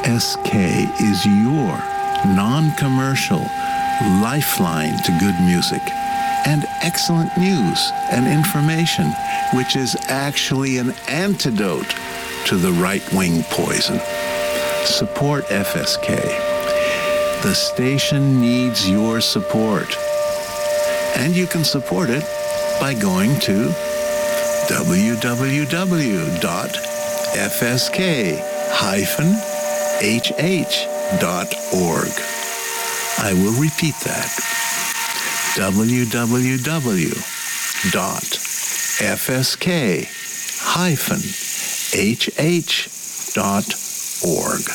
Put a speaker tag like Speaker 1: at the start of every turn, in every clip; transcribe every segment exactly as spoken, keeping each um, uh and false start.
Speaker 1: S K is your non-commercial lifeline to good music and excellent news and information, which is actually an antidote to the right-wing poison. Support F S K. The station needs your support. And you can support it by going to w w w dot f s k dash h h dot org. I will repeat that. w w w dot f s k dash h h dot org.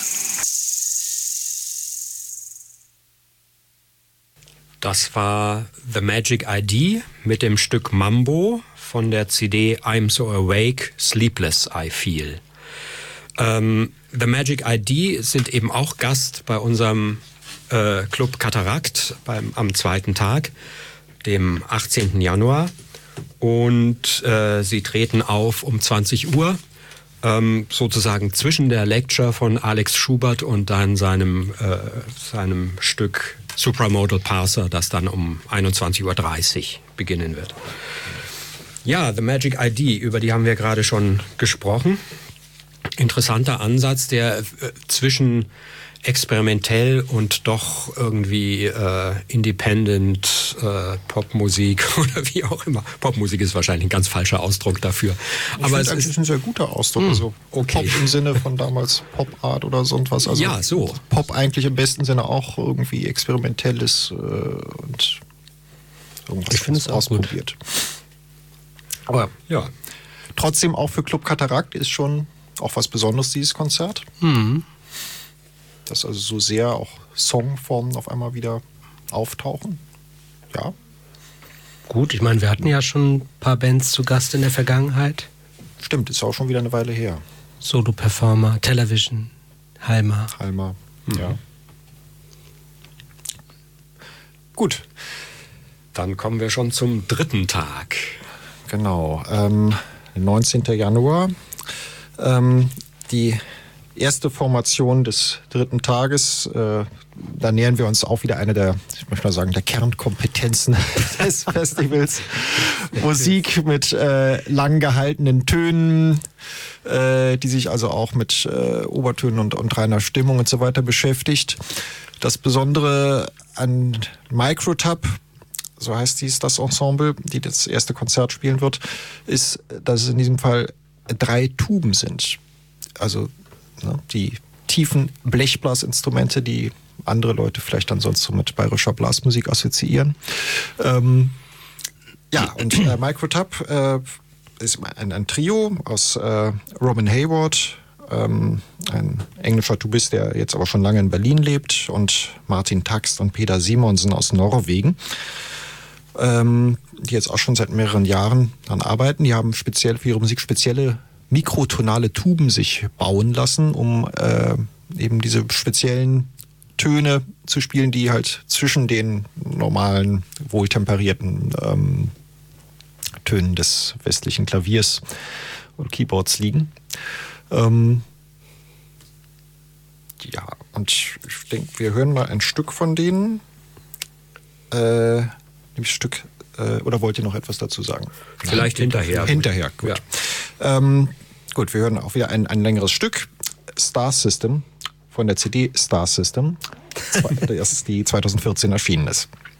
Speaker 2: Das war The Magic I D mit dem Stück Mambo von der C D I'm So Awake, Sleepless I Feel. Ähm, The Magic I D sind eben auch Gast bei unserem äh, Club Katarakt beim, am zweiten Tag, dem achtzehnten Januar. Und äh, sie treten auf um zwanzig Uhr, ähm, sozusagen zwischen der Lecture von Alex Schubert und dann seinem, äh, seinem Stück Supramodal Parser, das dann um einundzwanzig Uhr dreißig beginnen wird. Ja, The Magic I D, über die haben wir gerade schon gesprochen. Interessanter Ansatz, der äh, zwischen experimentell und doch irgendwie äh, independent äh, Popmusik oder wie auch immer. Popmusik ist wahrscheinlich ein ganz falscher Ausdruck dafür.
Speaker 3: Ich
Speaker 2: Aber
Speaker 3: es ist ein sehr guter Ausdruck. Mh, also
Speaker 2: okay.
Speaker 3: Pop im Sinne von damals Pop-Art oder so was. Also
Speaker 2: ja, so.
Speaker 3: Pop eigentlich im besten Sinne auch irgendwie experimentelles äh, und irgendwas
Speaker 2: ich finde es auch
Speaker 3: ausprobiert. Gut. Aber
Speaker 2: ja,
Speaker 3: trotzdem auch für Club Katarakt ist schon auch was Besonderes, dieses Konzert.
Speaker 2: Mhm.
Speaker 3: Dass also so sehr auch Songformen auf einmal wieder auftauchen. Ja.
Speaker 4: Gut, ich meine, wir hatten ja schon ein paar Bands zu Gast in der Vergangenheit.
Speaker 3: Stimmt, ist auch schon wieder eine Weile her.
Speaker 4: Solo-Performer, Television, Halma.
Speaker 3: Halma,
Speaker 2: mhm.
Speaker 3: ja. Gut.
Speaker 2: Dann kommen wir schon zum dritten Tag.
Speaker 3: Genau, ähm, neunzehnten Januar. Ähm, die erste Formation des dritten Tages, äh, da nähern wir uns auch wieder einer der, ich möchte mal sagen, der Kernkompetenzen des Festivals. Musik mit äh, lang gehaltenen Tönen, äh, die sich also auch mit äh, Obertönen und, und reiner Stimmung und so weiter beschäftigt. Das Besondere an Microtub, so heißt dies das Ensemble, die das erste Konzert spielen wird, ist, dass es in diesem Fall drei Tuben sind. Also ne, die tiefen Blechblasinstrumente, die andere Leute vielleicht dann sonst so mit bayerischer Blasmusik assoziieren. Ähm, ja, und äh, Microtub äh, ist ein, ein Trio aus äh, Robin Hayward, ähm, ein englischer Tubist, der jetzt aber schon lange in Berlin lebt, und Martin Taxt und Peter Simonsen aus Norwegen, ähm, die jetzt auch schon seit mehreren Jahren daran arbeiten. Die haben speziell für ihre Musik spezielle mikrotonale Tuben sich bauen lassen, um äh, eben diese speziellen Töne zu spielen, die halt zwischen den normalen, wohltemperierten ähm, Tönen des westlichen Klaviers und Keyboards liegen. Ähm, ja, und ich denke, wir hören mal ein Stück von denen. Äh, nämlich Stück, äh, oder wollt ihr noch etwas dazu sagen?
Speaker 2: Vielleicht
Speaker 3: Nein,
Speaker 2: hinterher.
Speaker 3: Hinterher, gut.
Speaker 2: Ja.
Speaker 3: Ähm, gut, wir hören auch wieder ein, ein längeres Stück. Star System von der C D Star System, das ist die zwanzig vierzehn erschienen ist.